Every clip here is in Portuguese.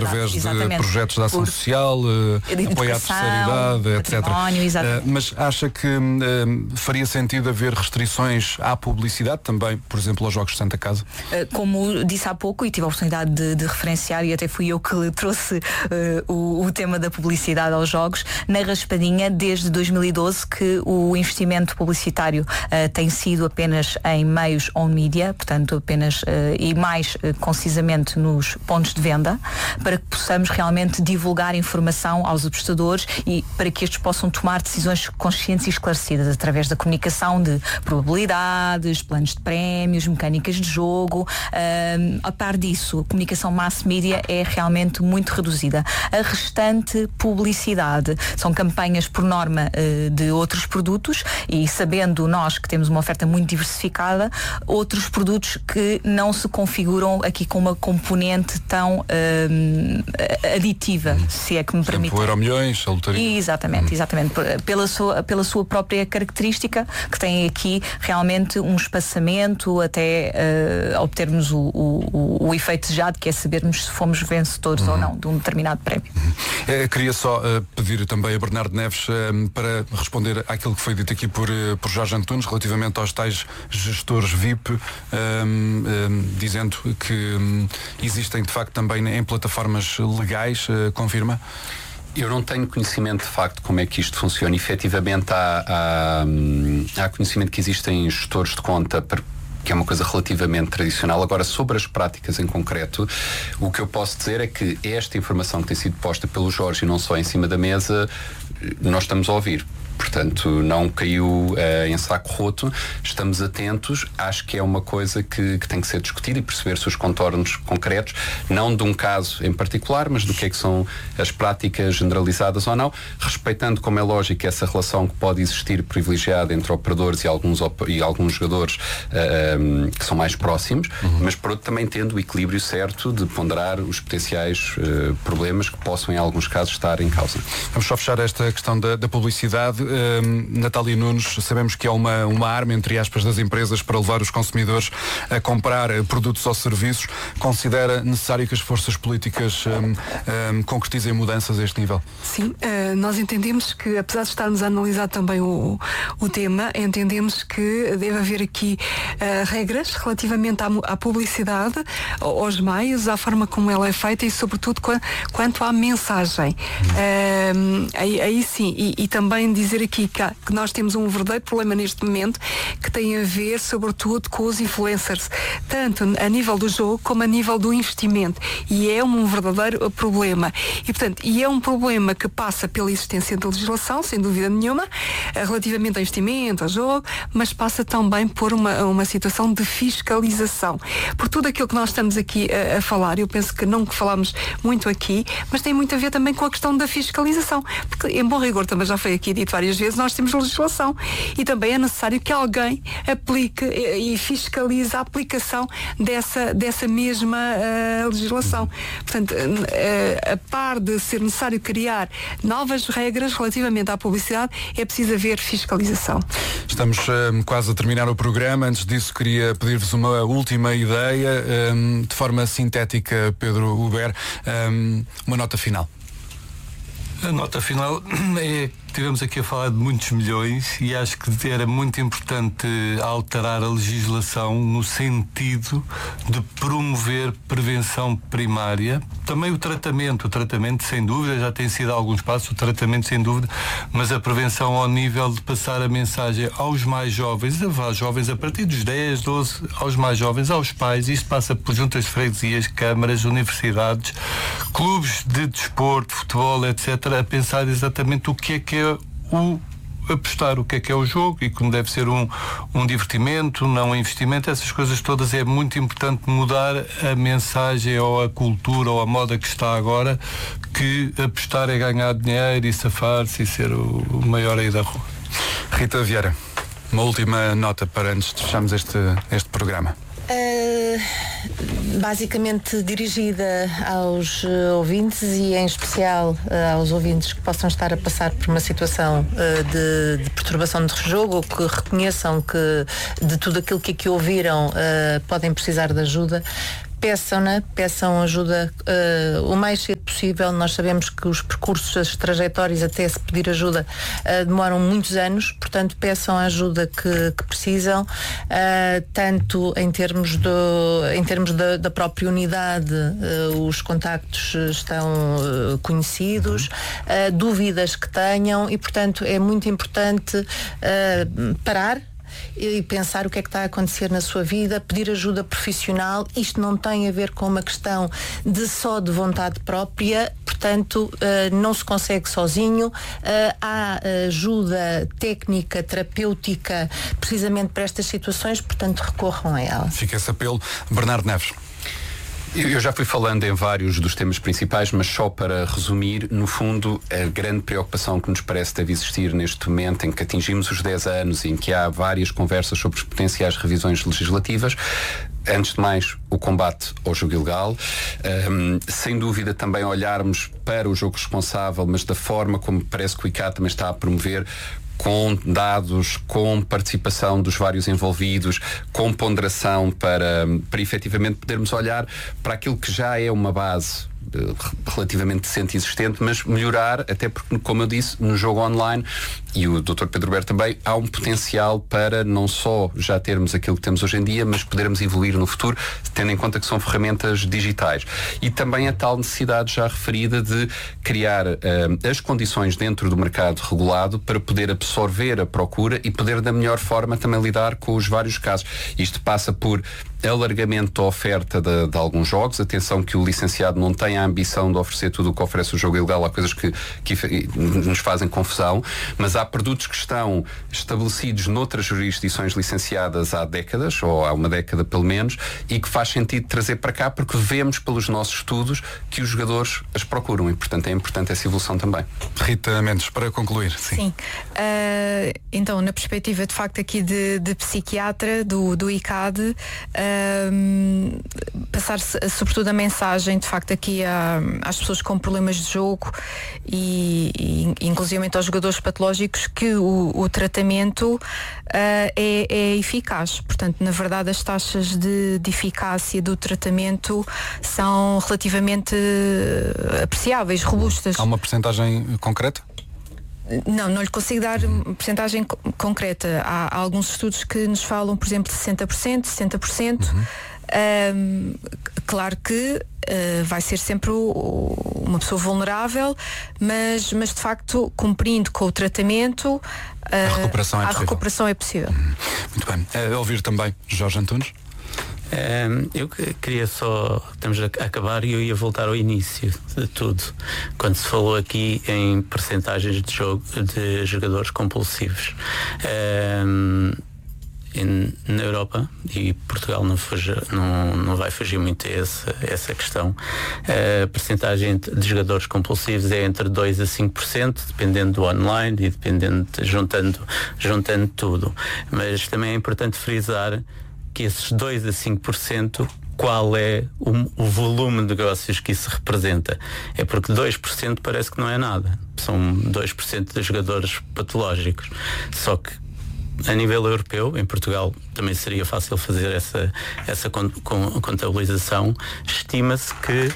através de projetos de ação social, apoio à terceira-idade, etc. Mas acha que faria sentido haver restrições à publicidade também, por exemplo, aos Jogos de Santa Casa? Como disse há pouco, e tive a oportunidade de referenciar, e até fui eu que trouxe o tema da publicidade aos Jogos, na Raspadinha, desde 2012, que o investimento publicitário tem sido apenas em meios on media, portanto apenas e mais concisamente nos pontos de venda, para que possamos realmente divulgar informação aos apostadores e para que estes possam tomar decisões conscientes e esclarecidas através da comunicação de probabilidades, planos de prémios, mecânicas de jogo. A par disso, a comunicação mass media é realmente muito reduzida. A restante publicidade são campanhas por norma de outros produtos, e sabendo nós que temos uma oferta muito diversificada, outros produtos que não se configuram aqui com uma componente tão aditiva, se é que me permite. O Euromilhões, a lotaria. Exatamente. Pela sua própria característica, que tem aqui realmente um espaçamento até obtermos o efeito desejado, que é sabermos se fomos vencedores ou não de um determinado prémio. Queria só pedir também a Bernardo Neves para responder àquilo que foi dito aqui por Jorge Antunes relativamente aos tais gestores VIP, dizendo que existem de facto também em plataformas legais, confirma? Eu não tenho conhecimento de facto como é que isto funciona. Efetivamente há conhecimento que existem gestores de conta, que é uma coisa relativamente tradicional. Agora, sobre as práticas em concreto, o que eu posso dizer é que esta informação que tem sido posta pelo Jorge, e não só em cima da mesa, nós estamos a ouvir. Portanto, não caiu em saco roto, estamos atentos, acho que é uma coisa que tem que ser discutida e perceber-se os contornos concretos, não de um caso em particular, mas do que é que são as práticas generalizadas ou não, respeitando, como é lógico, essa relação que pode existir privilegiada entre operadores e alguns jogadores que são mais próximos, mas por outro também tendo o equilíbrio certo de ponderar os potenciais problemas que possam em alguns casos estar em causa. Vamos só fechar esta questão da publicidade. Natália Nunes, sabemos que é uma arma, entre aspas, das empresas para levar os consumidores a comprar produtos ou serviços. Considera necessário que as forças políticas concretizem mudanças a este nível? Sim, nós entendemos que, apesar de estarmos a analisar também o tema, entendemos que deve haver aqui regras relativamente à publicidade, aos meios, à forma como ela é feita e sobretudo quanto à mensagem. Aí sim, e também dizer aqui que nós temos um verdadeiro problema neste momento que tem a ver sobretudo com os influencers, tanto a nível do jogo como a nível do investimento, e é um verdadeiro problema e é um problema que passa pela existência da legislação, sem dúvida nenhuma, relativamente ao investimento, ao jogo, mas passa também por uma situação de fiscalização. Por tudo aquilo que nós estamos aqui a falar, eu penso que não que falámos muito aqui, mas tem muito a ver também com a questão da fiscalização, porque em bom rigor também já foi aqui dito várias vezes, nós temos legislação e também é necessário que alguém aplique e fiscalize a aplicação dessa mesma legislação. Portanto, a par de ser necessário criar novas regras relativamente à publicidade, é preciso haver fiscalização. Estamos quase a terminar o programa. Antes disso, queria pedir-vos uma última ideia, de forma sintética, Pedro Huber, uma nota final. A nota final é que estivemos aqui a falar de muitos milhões e acho que era muito importante alterar a legislação no sentido de promover prevenção primária. Também o tratamento sem dúvida, já tem sido alguns passos, o tratamento sem dúvida, mas a prevenção ao nível de passar a mensagem aos mais jovens, a partir dos 10, 12, aos mais jovens, aos pais. Isto passa por juntas de freguesias, câmaras, universidades, clubes de desporto, futebol, etc., a pensar exatamente o que é o apostar, o que é o jogo e como deve ser um divertimento, não um investimento. Essas coisas todas é muito importante mudar a mensagem ou a cultura ou a moda que está agora, que apostar é ganhar dinheiro e safar-se e ser o maior aí da rua. Rita Vieira, uma última nota para antes de fecharmos este programa. Basicamente dirigida aos ouvintes e em especial aos ouvintes que possam estar a passar por uma situação de perturbação de jogo, ou que reconheçam que de tudo aquilo que aqui ouviram podem precisar de ajuda. peçam ajuda o mais cedo possível. Nós sabemos que os percursos, as trajetórias até se pedir ajuda demoram muitos anos, portanto peçam a ajuda que precisam, tanto em termos da própria unidade, os contactos estão conhecidos, dúvidas que tenham, e portanto é muito importante parar e pensar o que é que está a acontecer na sua vida, pedir ajuda profissional. Isto não tem a ver com uma questão só de vontade própria, portanto não se consegue sozinho. Há ajuda técnica, terapêutica, precisamente para estas situações, portanto recorram a ela. Fica esse apelo. Bernardo Neves. Eu já fui falando em vários dos temas principais, mas só para resumir, no fundo, a grande preocupação que nos parece deve existir neste momento em que atingimos os 10 anos, em que há várias conversas sobre potenciais revisões legislativas. Antes de mais, o combate ao jogo ilegal. Sem dúvida também olharmos para o jogo responsável, mas da forma como parece que o ICAT também está a promover, com dados, com participação dos vários envolvidos, com ponderação para efetivamente podermos olhar para aquilo que já é uma base relativamente decente e existente, mas melhorar, até porque, como eu disse, no jogo online, e o Dr. Pedro Berto também, há um potencial para não só já termos aquilo que temos hoje em dia, mas podermos evoluir no futuro, tendo em conta que são ferramentas digitais. E também a tal necessidade já referida de criar as condições dentro do mercado regulado para poder absorver a procura e poder da melhor forma também lidar com os vários casos. Isto passa por alargamento da oferta de alguns jogos. Atenção que o licenciado não tem a ambição de oferecer tudo o que oferece o jogo ilegal. Há coisas que nos fazem confusão, mas há produtos que estão estabelecidos noutras jurisdições licenciadas há décadas, ou há uma década pelo menos, e que faz sentido trazer para cá porque vemos pelos nossos estudos que os jogadores as procuram, e portanto é importante essa evolução também. Rita Mendes, para concluir. Sim. Então, na perspectiva de facto aqui de psiquiatra do ICAD, passar sobretudo a mensagem de facto aqui às pessoas com problemas de jogo e inclusive aos jogadores patológicos, que o tratamento é eficaz. Portanto, na verdade, as taxas de eficácia do tratamento são relativamente apreciáveis, robustas. Há uma percentagem concreta? Não lhe consigo dar percentagem concreta. Há alguns estudos que nos falam, por exemplo, de 60%, 70%. Claro que vai ser sempre uma pessoa vulnerável, mas de facto, cumprindo com o tratamento, a recuperação é possível. Muito bem. Ouvir também Jorge Antunes. Eu queria só, estamos a acabar, e eu ia voltar ao início de tudo, quando se falou aqui em percentagens de jogadores compulsivos. Na Europa, e Portugal não vai fugir muito a essa questão, a percentagem de jogadores compulsivos é entre 2% a 5%, dependendo do online e dependendo, juntando tudo. Mas também é importante frisar que esses 2% a 5%, qual é o volume de negócios que isso representa? É porque 2% parece que não é nada. São 2% de jogadores patológicos. Só que a nível europeu, em Portugal também seria fácil fazer essa contabilização. Estima-se que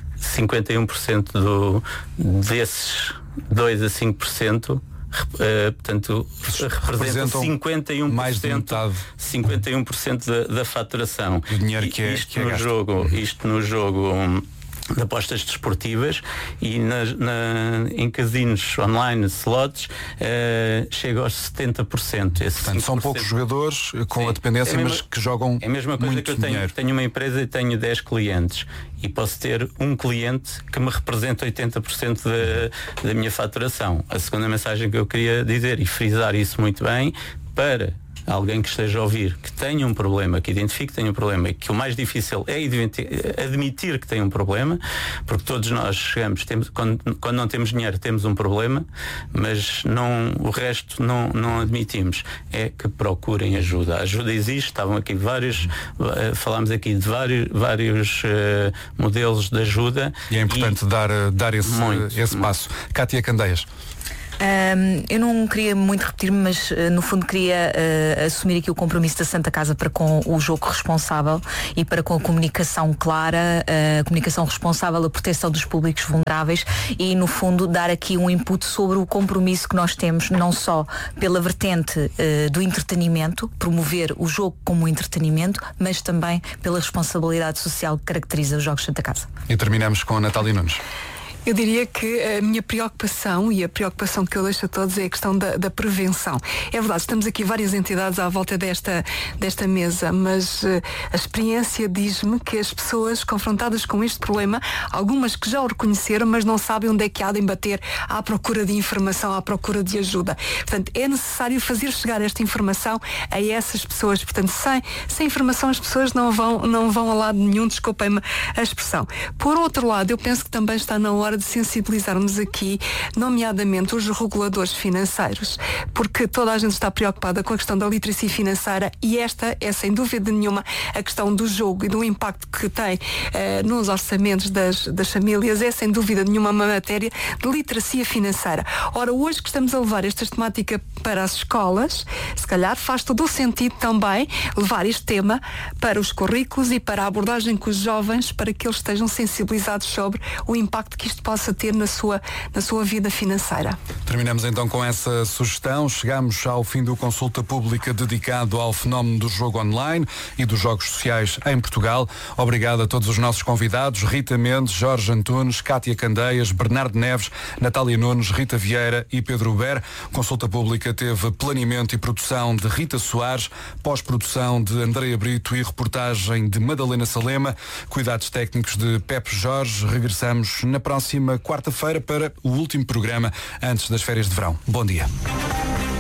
51% desses 2% a 5%, portanto, representam 51%, mais de metade. 51% da faturação. O dinheiro que é isto no jogo de apostas desportivas, e em casinos online, slots, chega aos 70%. Portanto, são poucos jogadores com a dependência, mas que jogam. É a mesma coisa que eu tenho uma empresa e tenho 10 clientes, e posso ter um cliente que me representa 80% da minha faturação. A segunda mensagem que eu queria dizer, e frisar isso muito bem, para alguém que esteja a ouvir, que tenha um problema, que identifique que tem um problema, e que o mais difícil é admitir que tem um problema, porque todos nós chegamos, quando não temos dinheiro temos um problema, mas o resto não admitimos. É que procurem ajuda. A ajuda existe, estavam aqui falámos aqui de vários modelos de ajuda. E é importante dar esse passo. Cátia Candeias. Eu não queria muito repetir-me, mas no fundo queria assumir aqui o compromisso da Santa Casa para com o jogo responsável e para com a comunicação clara, a comunicação responsável, a proteção dos públicos vulneráveis e no fundo dar aqui um input sobre o compromisso que nós temos, não só pela vertente do entretenimento, promover o jogo como entretenimento, mas também pela responsabilidade social que caracteriza os Jogos Santa Casa. E terminamos com a Natália Nunes. Eu diria que a minha preocupação e a preocupação que eu deixo a todos é a questão da prevenção. É verdade, estamos aqui várias entidades à volta desta mesa, mas a experiência diz-me que as pessoas confrontadas com este problema, algumas que já o reconheceram, mas não sabem onde é que há de bater à procura de informação, à procura de ajuda. Portanto, é necessário fazer chegar esta informação a essas pessoas. Portanto, sem informação as pessoas não vão a lado nenhum, desculpem-me a expressão. Por outro lado, eu penso que também está na hora de sensibilizarmos aqui, nomeadamente os reguladores financeiros, porque toda a gente está preocupada com a questão da literacia financeira e esta é sem dúvida nenhuma a questão do jogo e do impacto que tem nos orçamentos das famílias, é sem dúvida nenhuma uma matéria de literacia financeira. Ora, hoje que estamos a levar esta temática para as escolas, se calhar faz todo o sentido também levar este tema para os currículos e para a abordagem com os jovens, para que eles estejam sensibilizados sobre o impacto que isto possa ter na sua vida financeira. Terminamos então com essa sugestão. Chegamos ao fim do Consulta Pública dedicado ao fenómeno do jogo online e dos jogos sociais em Portugal. Obrigado a todos os nossos convidados, Rita Mendes, Jorge Antunes, Cátia Candeias, Bernardo Neves, Natália Nunes, Rita Vieira e Pedro Huber. Consulta Pública teve planeamento e produção de Rita Soares, pós-produção de Andreia Brito e reportagem de Madalena Salema, cuidados técnicos de Pepe Jorge. Regressamos na próxima quarta-feira para o último programa antes das férias de verão. Bom dia.